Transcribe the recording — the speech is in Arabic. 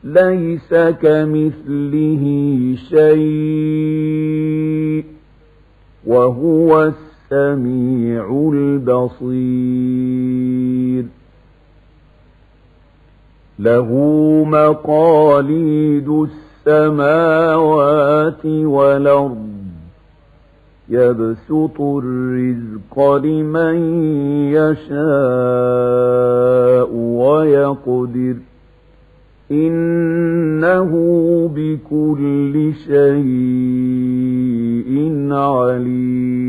ليس كمثله شيء وهو السميع البصير له مقاليد السماوات والأرض يبسط الرزق لمن يشاء ويقدر إنه بكل شيء عليم